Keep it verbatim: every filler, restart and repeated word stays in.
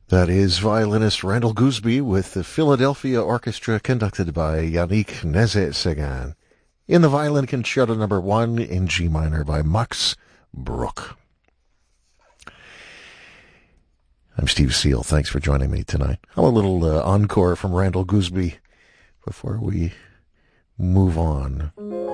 That is violinist Randall Gooseby with the Philadelphia Orchestra conducted by Yannick Nézet-Séguin in the Violin Concerto number one in G minor by Max Bruch. I'm Steve Seal. Thanks for joining me tonight. How a little uh, encore from Randall Gooseby before we move on.